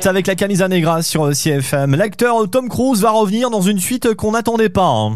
Suite avec la Camisa Negra sur CFM. L'acteur Tom Cruise va revenir dans une suite qu'on n'attendait pas.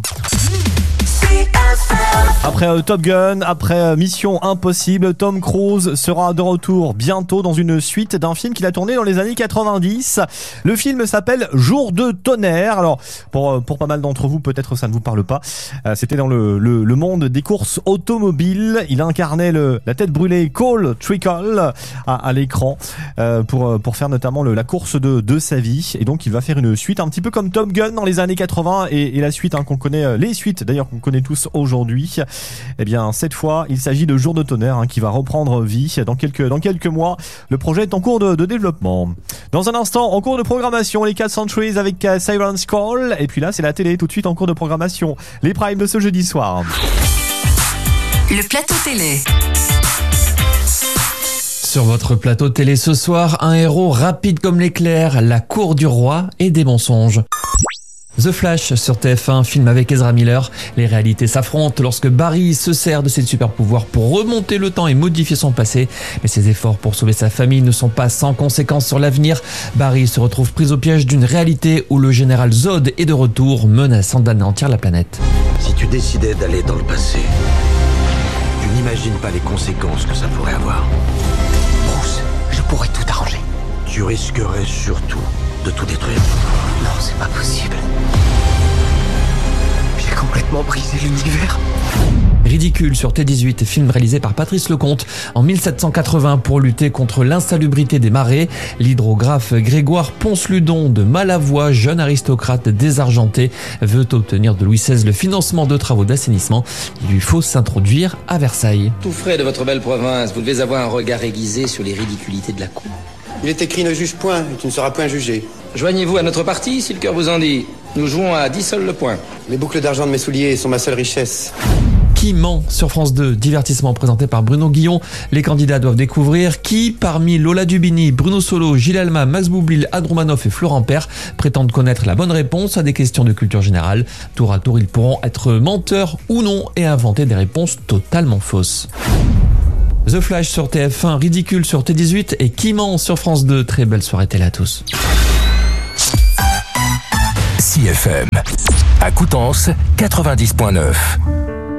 Après Top Gun, après Mission Impossible, Tom Cruise sera de retour bientôt dans une suite d'un film qu'il a tourné dans les années 90. Le film s'appelle Jour de tonnerre. Alors, pour pas mal d'entre vous, peut-être ça ne vous parle pas. C'était dans le monde des courses automobiles. Il incarnait la tête brûlée Cole Trickle à l'écran pour faire notamment la course de sa vie. Et donc, il va faire une suite un petit peu comme Top Gun dans les années 80 et la suite qu'on connaît, les suites d'ailleurs qu'on connaît tous aujourd'hui. Eh bien, cette fois, il s'agit de Jour de tonnerre qui va reprendre vie dans quelques mois. Le projet est en cours de développement. Dans un instant, en cours de programmation, les 4 Centuries avec Siren's Call. Et puis là, c'est la télé tout de suite en cours de programmation. Les primes de ce jeudi soir. Le plateau télé. Sur votre plateau télé ce soir, un héros rapide comme l'éclair, la cour du roi et des mensonges. The Flash sur TF1, film avec Ezra Miller. Les réalités s'affrontent lorsque Barry se sert de ses super pouvoirs pour remonter le temps et modifier son passé. Mais ses efforts pour sauver sa famille ne sont pas sans conséquences sur l'avenir. Barry se retrouve pris au piège d'une réalité où le général Zod est de retour, menaçant d'anéantir la planète. Si tu décidais d'aller dans le passé, tu n'imagines pas les conséquences que ça pourrait avoir. Bruce, je pourrais tout arranger. Tu risquerais surtout de tout détruire. Non, c'est pas possible. J'ai complètement brisé l'univers. Ridicule sur T18, film réalisé par Patrice Lecomte en 1780 pour lutter contre l'insalubrité des marais. L'hydrographe Grégoire Ponce-Ludon de Malavoie, jeune aristocrate désargenté, veut obtenir de Louis XVI le financement de travaux d'assainissement. Il lui faut s'introduire à Versailles. Tout frais de votre belle province, vous devez avoir un regard aiguisé sur les ridiculités de la cour. Il est écrit ne juge point et tu ne seras point jugé. Joignez-vous à notre parti si le cœur vous en dit. Nous jouons à 10 sols le point. Les boucles d'argent de mes souliers sont ma seule richesse. Qui ment sur France 2, divertissement présenté par Bruno Guillon. Les candidats doivent découvrir qui, parmi Lola Dubini, Bruno Solo, Gilles Alma, Max Boublil, Adroumanoff et Florent Père, prétendent connaître la bonne réponse à des questions de culture générale. Tour à tour, ils pourront être menteurs ou non et inventer des réponses totalement fausses. The Flash sur TF1, Ridicule sur T18 et Qui ment sur France 2. Très belle soirée télé à tous. CFM à Coutances 90.9.